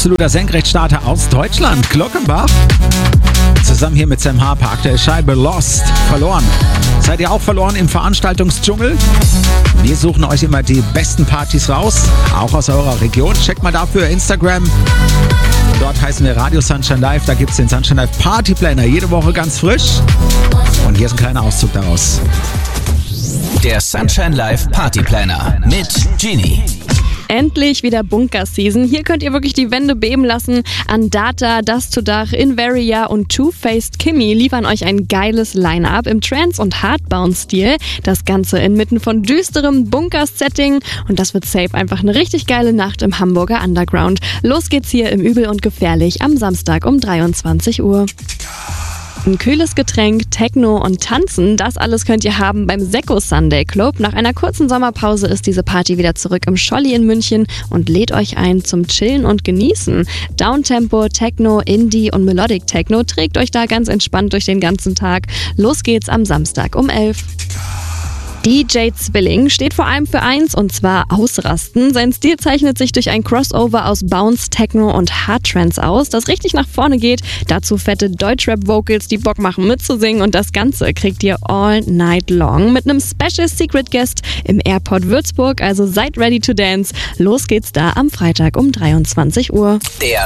absoluter Senkrechtstarter aus Deutschland, Glockenbach. Zusammen hier mit Sam Harper, aktuell Scheibe Lost, verloren. Seid ihr auch verloren im Veranstaltungsdschungel? Wir suchen euch immer die besten Partys raus, auch aus eurer Region. Checkt mal dafür Instagram. Dort heißen wir Radio Sunshine Live. Da gibt es den Sunshine Live Party Planner. Jede Woche ganz frisch. Und hier ist ein kleiner Auszug daraus. Der Sunshine Live Party Planner mit Genie. Endlich wieder Bunker-Season. Hier könnt ihr wirklich die Wände beben lassen. Andata, Dust to Dach, Inveria und Two-Faced Kimmy liefern euch ein geiles Line-Up im Trance- und Hardbound-Stil. Das Ganze inmitten von düsterem Bunkers-Setting. Und das wird safe einfach eine richtig geile Nacht im Hamburger Underground. Los geht's hier im Übel und Gefährlich am Samstag um 23 Uhr. Ein kühles Getränk, Techno und Tanzen, das alles könnt ihr haben beim Sekko Sunday Club. Nach einer kurzen Sommerpause ist diese Party wieder zurück im Scholli in München und lädt euch ein zum Chillen und Genießen. Downtempo, Techno, Indie und Melodic Techno trägt euch da ganz entspannt durch den ganzen Tag. Los geht's am Samstag um 11. DJ Zwilling steht vor allem für eins, und zwar Ausrasten. Sein Stil zeichnet sich durch ein Crossover aus Bounce, Techno und Hardtrance aus, das richtig nach vorne geht. Dazu fette Deutschrap-Vocals, die Bock machen mitzusingen, und das Ganze kriegt ihr all night long mit einem Special Secret Guest im Airport Würzburg, also seid ready to dance. Los geht's da am Freitag um 23 Uhr. Der